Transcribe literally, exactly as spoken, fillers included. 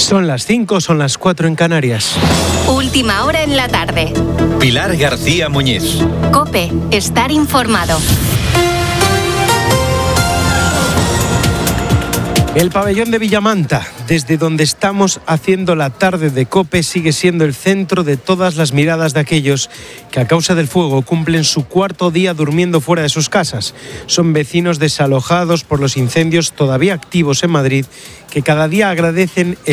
Son las cinco, son las cuatro en Canarias. Última hora en la tarde. Pilar García Muñiz. COPE, estar informado. El pabellón de Villamanta, desde donde estamos haciendo la tarde de COPE, sigue siendo el centro de todas las miradas de aquellos que a causa del fuego cumplen su cuarto día durmiendo fuera de sus casas. Son vecinos desalojados por los incendios todavía activos en Madrid que cada día agradecen el